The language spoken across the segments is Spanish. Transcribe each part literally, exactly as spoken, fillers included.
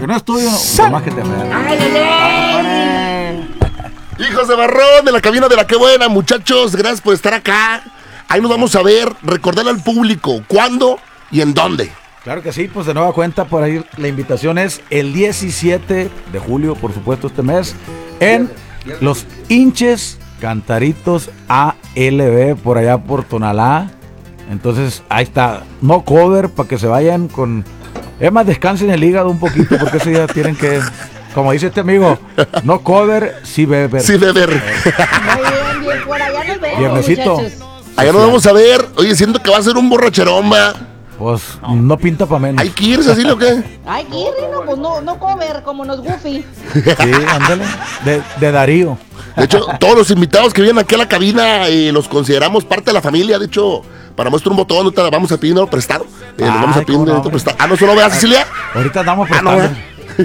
no es tuyo, por más que te vean. ¡Ay, ay, ay! Hijos de Barrón, de la cabina de La Qué Buena, muchachos, gracias por estar acá. Ahí nos vamos a ver, recordarle al público cuándo y en dónde. Claro que sí, pues de nueva cuenta, por ahí la invitación es el diecisiete de julio, por supuesto, este mes, en Los Hinches Cantaritos A L B, por allá por Tonalá. Entonces, ahí está, no cover, para que se vayan con... Es más, descansen el hígado un poquito, porque ese día tienen que, como dice este amigo, no cover, sí beber. Sí beber. Muy bien, bien, por allá nos vemos, Viernesito. muchachos. Allá nos vamos a ver. Oye, siento que va a ser un borracherón, va. Pues no pinta para menos. ¿Hay que irse así o qué? Ay, ¿qué? No, pues no, no comer, como nos Goofy. Sí, ándale. De, de Darío. De hecho, todos los invitados que vienen aquí a la cabina eh, los consideramos parte de la familia. De hecho, para muestra un botón, no te la vamos a pedir dinero prestado. Eh, nos vamos a pedir un dinero prestado. Ah, ¿no se lo veas, Cecilia? Ahorita andamos Ah, no, prestando.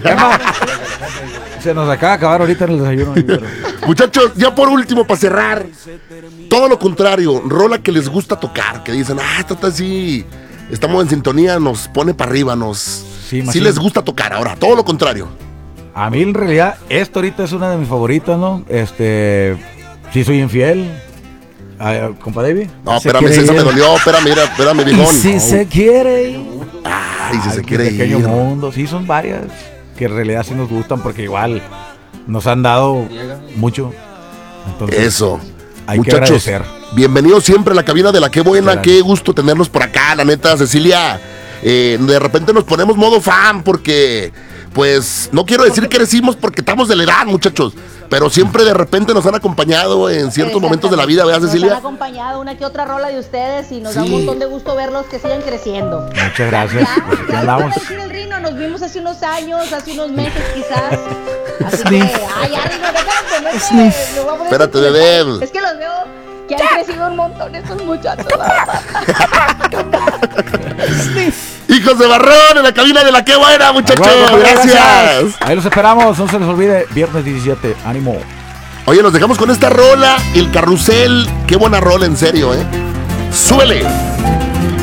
Se nos acaba de acabar ahorita en el desayuno. Pero... Muchachos, ya por último, para cerrar, todo lo contrario, rola que les gusta tocar, que dicen, ah, esta está así, estamos en sintonía, nos pone para arriba, nos... Sí, sí les gusta tocar, ahora, todo lo contrario. A mí en realidad, esto ahorita es una de mis favoritas, ¿no? Este, sí soy infiel. Ah, ¿compa David? No, espérame, esa me dolió, espérame, mira, espérame, viejón. Si no. se quiere ir. Ay, si Ay, se quiere ir. Pequeño Mundo, sí, son varias que en realidad sí nos gustan porque igual nos han dado mucho. Entonces, eso. Hay Muchachos, que agradecer. bienvenidos siempre a la cabina de La Qué Buena, Gracias. qué gusto tenerlos por acá, la neta, Cecilia. Eh, de repente nos ponemos modo fan porque, pues, no quiero decir que decimos porque estamos de la edad, muchachos, pero siempre de repente nos han acompañado en ciertos momentos de la vida, ¿verdad, Nos Cecilia? han acompañado una que otra rola de ustedes y nos Sí. da un montón de gusto verlos que sigan creciendo. Muchas gracias. Ya, Pues aquí ya andamos. está decir el Rino, nos vimos hace unos años, hace unos meses quizás. Así que, Sniff. ay, ya Rino, déjame ponerte, Sniff. me voy a poner Espérate, tu bebé. comentario. Es que los veo que han crecido un montón estos muchachos, la verdad. Hijos de Barrón, en la cabina de La Qué Buena, muchachos, Bueno, gracias. Ahí los esperamos, no se les olvide, viernes diecisiete, ánimo. Oye, nos dejamos con esta rola, El Carrusel, qué buena rola, en serio, ¿eh? ¡Súbele!